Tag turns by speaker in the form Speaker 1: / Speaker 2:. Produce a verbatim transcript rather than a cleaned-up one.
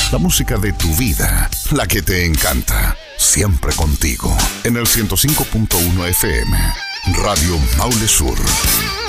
Speaker 1: La música de tu vida, la que te encanta, siempre contigo. En el ciento cinco punto uno F M, Radio Maule Sur.